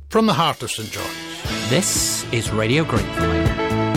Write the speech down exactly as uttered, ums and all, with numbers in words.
from the heart of St George's. This is Radio Grapevine.